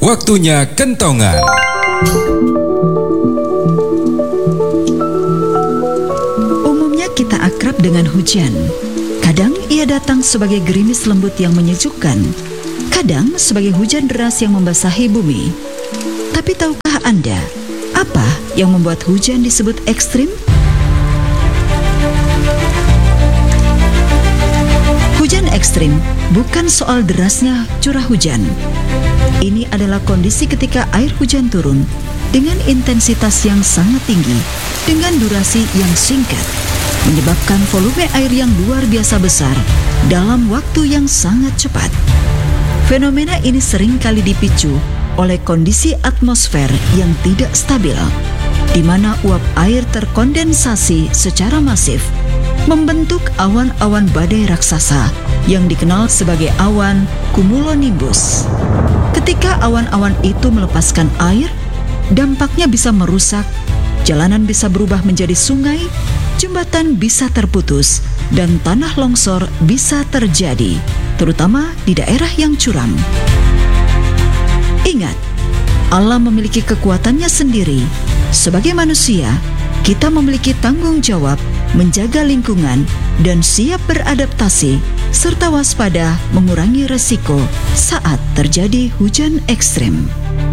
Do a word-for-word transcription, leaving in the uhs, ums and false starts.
Waktunya kentongan. Umumnya kita akrab dengan hujan. Kadang ia datang sebagai gerimis lembut yang menyejukkan, kadang sebagai hujan deras yang membasahi bumi. Tapi tahukah Anda, apa yang membuat hujan disebut ekstrim? Hujan ekstrim bukan soal derasnya curah hujan. Ini adalah kondisi ketika air hujan turun dengan intensitas yang sangat tinggi, dengan durasi yang singkat, menyebabkan volume air yang luar biasa besar dalam waktu yang sangat cepat. Fenomena ini sering kali dipicu oleh kondisi atmosfer yang tidak stabil, di mana uap air terkondensasi secara masif, membentuk awan-awan badai raksasa yang dikenal sebagai awan cumulonimbus. Ketika awan-awan itu melepaskan air, dampaknya bisa merusak, jalanan bisa berubah menjadi sungai, jembatan bisa terputus, dan tanah longsor bisa terjadi, terutama di daerah yang curam. Ingat, alam memiliki kekuatannya sendiri. Sebagai manusia, kita memiliki tanggung jawab menjaga lingkungan dan siap beradaptasi serta waspada mengurangi resiko saat terjadi hujan ekstrem.